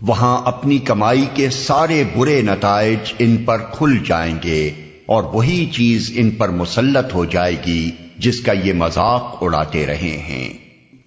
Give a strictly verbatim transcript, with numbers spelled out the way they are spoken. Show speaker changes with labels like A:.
A: वहां अपनी कमाई के सारे बुरे नताइज इन पर खुल जाएंगे और वही चीज इन पर मुसल्लत हो जाएगी जिसका ये मजाक उड़ाते रहे हैं।